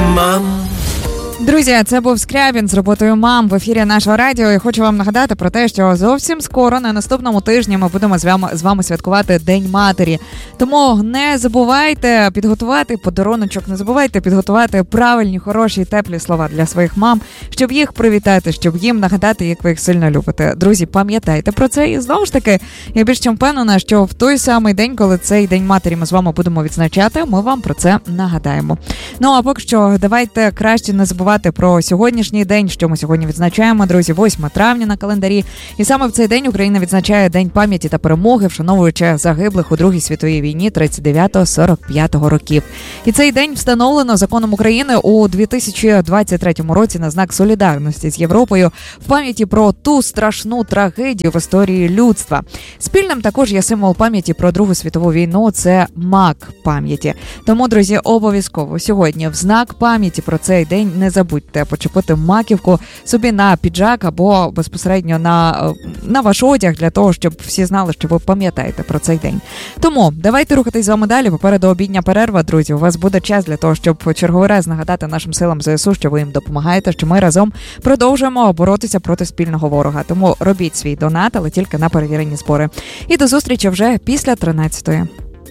Мам. Друзі, це був Скрябін з роботою «Мам» в ефірі нашого радіо. І хочу вам нагадати про те, що зовсім скоро, на наступному тижні, ми будемо з вами святкувати День матері. Тому не забувайте підготувати подаруночок, не забувайте підготувати правильні, хороші, теплі слова для своїх мам, щоб їх привітати, щоб їм нагадати, як ви їх сильно любите. Друзі, пам'ятайте про це. І знову ж таки, я більш чим впевнена, що в той самий день, коли цей День матері ми з вами будемо відзначати, ми вам про це нагадаємо. Ну, а поки що, давайте краще не забувати про сьогоднішній день, що ми сьогодні відзначаємо, друзі, 8 травня на календарі. І саме в цей день Україна відзначає День пам'яті та перемоги, вшановуючи загиблих у Другій світовій війні 39-45 років. І цей день встановлено законом України у 2023 році на знак солідарності з Європою в пам'яті про ту страшну трагедію в історії людства. Спільним також є символ пам'яті про Другу світову війну – це мак пам'яті. Тому, друзі, обов'язково сьогодні в знак пам'яті про цей день не забудьте почепити маківку собі на піджак або безпосередньо на ваш одяг, для того, щоб всі знали, що ви пам'ятаєте про цей день. Тому давайте рухатись з вами далі. Попереду обідня перерва, друзі. У вас буде час для того, щоб черговий раз нагадати нашим силам ЗСУ, що ви їм допомагаєте, що ми разом продовжуємо боротися проти спільного ворога. Тому робіть свій донат, але тільки на перевірені збори. І до зустрічі вже після 13-ї.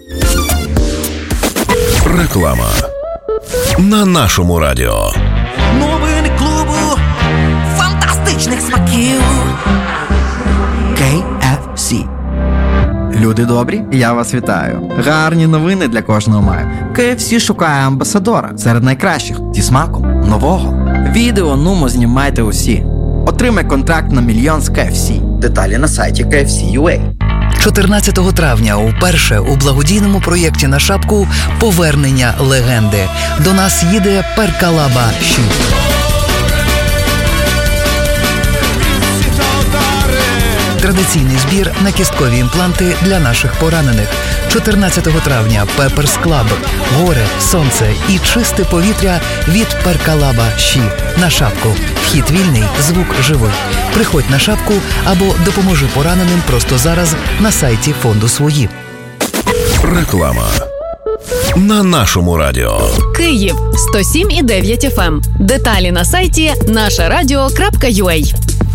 Реклама на нашому радіо. Новини клубу фантастичних смаків. KFC. Люди добрі, я вас вітаю. Гарні новини для кожного маю. KFC шукає амбасадора серед найкращих зі смаком нового. Відео нумо знімайте усі. Отримай контракт на 1 мільйон з KFC. Деталі на сайті KFC.ua. 14 травня уперше у благодійному проєкті на шапку «Повернення легенди». До нас їде Перкалаба Ші. Традиційний збір на кісткові імпланти для наших поранених. 14 травня Пеперс Клаб. Горе, сонце і чисте повітря від Перкалаба Ші. На шапку. Вхід вільний, звук живий. Приходь на шапку або допоможи пораненим просто зараз на сайті фонду «Свої». Реклама на нашому радіо. Київ 107,9 FM. Деталі на сайті нашарадіо.ua.